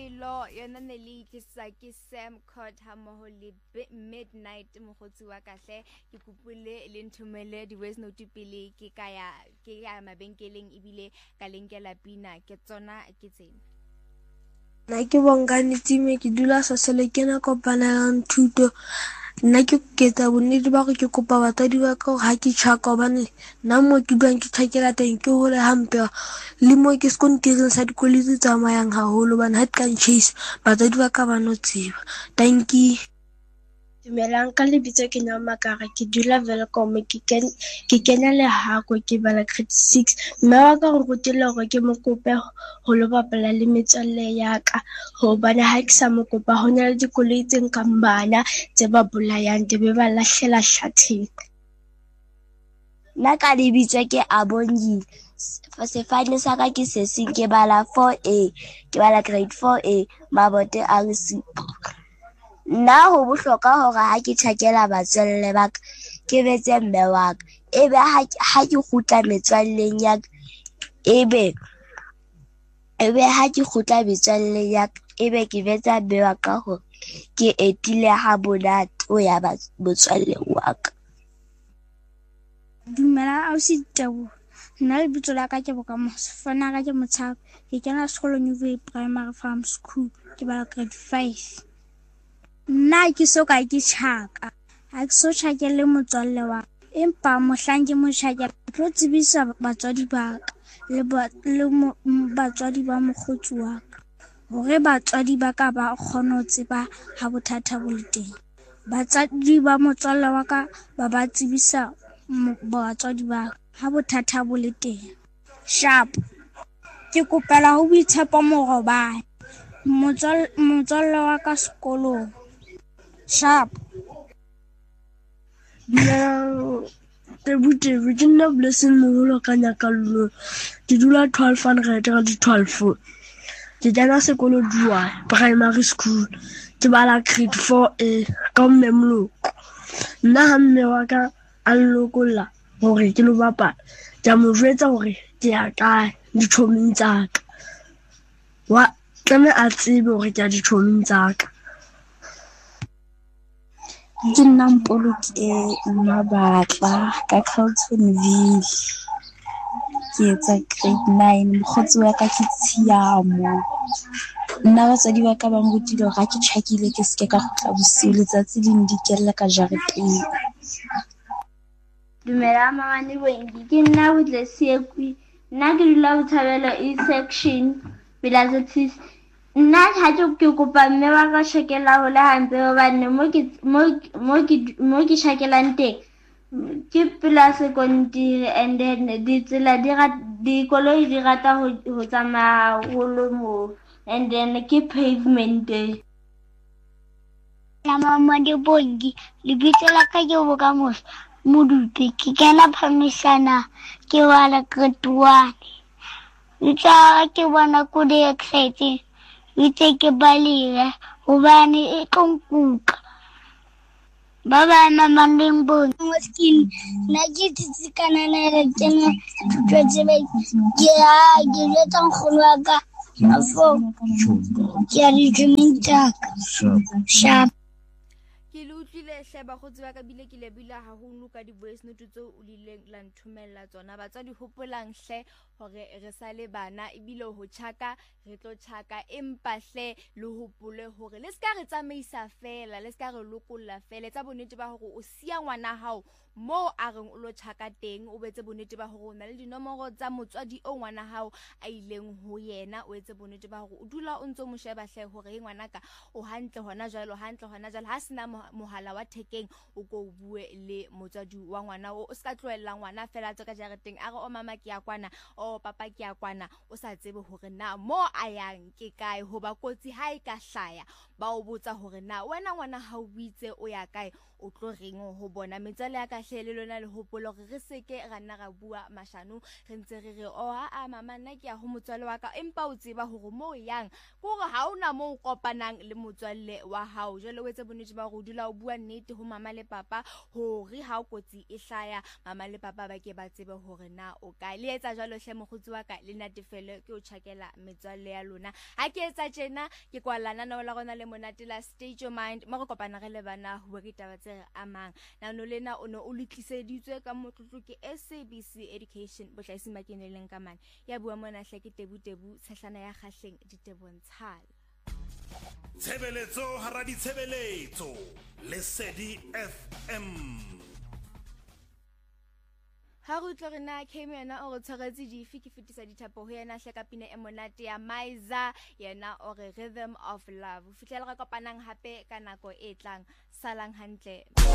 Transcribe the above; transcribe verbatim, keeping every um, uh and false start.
Pelo yona ne le ke sa ke Sam Cott ha mo le midnight mogotsi wa kahle ke kupule le nthumele di voice note pele ke ka ya ke ya mabenkeleng ebile ka lenkela pina ke tsona ke tsena na ke bongane time ke dula sa sele ke na kopana thuto nna ke ketsa bonnete ba go ke kopa batsadi ba ka ha ke tshaka bane nna mo ke dulang ke tshakela teng ke hole hampe le mo ke sekontireng sa dikoliti tsa mayang haholo bana ha kan chase batsadi ba ka ba no tseba thank you. Dumelang ka lebitso ke nna Makara ke dula Welkom ke ken ke kena le hako ke bala grade six mme wa ka go rutile gore ke mo kope go lo bapala le metswalle ya ka hobane ha ke sa mo kopa ho na le dikoloi tse nkang bana tse ba bolayang be ba lahlela hlatheng. Nna ka lebitso ke Abongi sefane sa ka ke Sesing ke bala four A ke bala grade four A Mabote a Lesipho. Nna ho bohloka hore ha ke tshakela batswalle ba ka ke betse mme wa ka ebe ha ha ke kgutla metswalleng ya ebe ebe ha ke kgutla metswalleng ya ebe ke betsa mme wa ka hore ke etile ha monate o ya ba motswalleng wa ka. Dumela ausi Tabo nna le bitso la ka ke Bokamoso fana ka ke Motshaka ke kena sekolo New Way Primary Farm School ke bala grade five. Nna ke so ka ke tshaka ha ke so tshakele motswalle wa empa mohlang ke mo tshakela tlo tsebisa batswadi ba ka le ba le batswadi ba mogotsi wa ka hore batswadi ba ka ba kgona ho tseba ha bothata bo le teng. Batswadi ba motswalle wa ka ba ba tsebisa batswadi ba ha bothata bo le teng. Sharp ke kopela ho boitshepo morobane motswalle motswalle wa ka sekolong. Sharp Dumelang Tebute ke nna Blessing Moholo ka Nyakallo ke dula twelve hundred ka di twelve ke kena sekolo Duai Primary School ke bala grade four A ka mme Moloko. Nna ha mme wa ka a lokolla hore ke lo bapala ke mo jwetsa hore ke ya kae dithoming tsa ka wa tlame a tsebe hore ke ya dithoming tsa ka. Ke nna Mpoloke Mabatla ka Carltonville ke etsa grade nine mogotsi wa ka ke Tshiamo. Nna batswadi ba ka ba ngutile hore ha ke tshakile ke seke ka kgutla bosiu letsatsi le ndikella ka jareteng. Dumela mamane Wendy ke nna Botlesekwi nna ke dula Botshabelo E section Bilazetis nna ha ke kopa mme wa ka shekela ho le hampe hobane mo ke mo ke mo ke shakelang teng ke pela sekontiri and then ditsela di dikoloi di rata ho tsamaya holo mo and then ke pavement. La mama di Bongi lebitso la ka ke Bokamoso Modupi ke kena Phamisana ke wala Ketwane itsa ke bona ko di excited itse ke balile hobane e tlonkuka ba ba mama Ndimbo skin na ke tsikana na re kena tshotse ba ke ha ke letsa nkgono wa ka afo ke a di tshimintaka sharp ke le utlwile hle ba go tseba ka bile ke le bila ha ho nuka di voice note tso o lileng la nthumella tsona batswadi hopolang hle hore re sa le bana ebile ho tshaka re tlo tshaka empa hle le hopole hore le ska re tsamaisa fela le ska re lokolla fela tsa bonnete ba hore o sia ngwana hao mo a reng o lo tshaka teng o betse bonnete ba hore o na le dinomoro tsa motswadi o ngwana hao a ileng ho yena o etse bonnete ba hore o dula o ntse mo sheba hle hore e ngwana ka o hantle hona jwalo hantle hona jwalo ha sina mohala wa thekeng o go bue le motswadi wa ngwana o ska tloella ngwana fela tsa ka jareteng a re o mama ke ya kwana o papa ke ya kwana o sa tsebe hore na mo a yang ke kae hoba kotsi ha e ka hlaya ba o botsa hore na wena ngwana ha o bitse o ya kae o tlo reng ho bona metsale ya ka hle le lona le hopolo re re seke ga nna ga bua mashano re ntse re re o a mama nna ke a ho motswalle wa ka empa o tseba hore mo yang gore ha ona mo o kopanang le motswalle wa hao jole o etse bonnete ba go dula o bua nnete ho mama le papa hore ha o kotsi e hlaya mama le papa ba ke ba tsebe hore na o ka le etsa jalo hle mogotsi wa ka le natefelo ke o tshakela metswalle ya lona ha ke etsa tjena ke kwalana na la gona le monate la State Your Mind mo go kopana re le bana ho ke taba tse amang na no lena o no o letliseditswe ka motlotlo ke S A B C Education bohlaisi makeneleng ka mane ya bua mona hle ke tebu tebu tshehlana ya kgahleng ditebontshal Tshebeletso hara ditshebeletso Lesedi F M ha go tlo rena kheme yena o go tshwaretse dife ke fetisa dithapo ho yena hle ka pina e monate ya Maiza yena o re Rhythm of Love o fitlela re kopanang hape ka nako e tlang salang hantle